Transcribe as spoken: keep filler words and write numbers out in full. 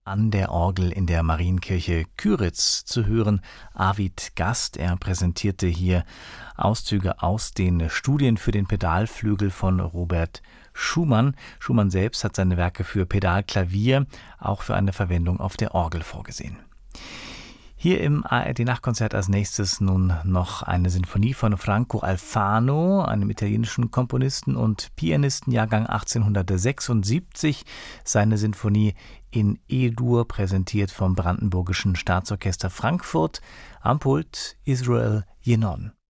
an der Orgel in der Marienkirche Kyritz zu hören. Arvid Gast, er präsentierte hier Auszüge aus den Studien für den Pedalflügel von Robert Schumann. Schumann selbst hat seine Werke für Pedalklavier auch für eine Verwendung auf der Orgel vorgesehen. Hier im A R D-Nachtkonzert als nächstes nun noch eine Sinfonie von Franco Alfano, einem italienischen Komponisten und Pianisten, Jahrgang achtzehnhundertsechsundsiebzig. Seine Sinfonie in E-Dur, präsentiert vom Brandenburgischen Staatsorchester Frankfurt. Am Pult Israel Yenon.